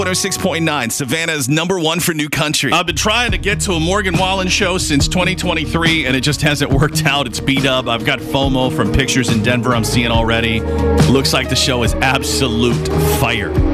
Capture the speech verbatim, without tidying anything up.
one oh six point nine, Savannah's number one for new country. I've been trying to get to a Morgan Wallen show since twenty twenty-three, and it just hasn't worked out. It's B-Dub. I've got FOMO from pictures in Denver I'm seeing already. Looks like the show is absolute fire.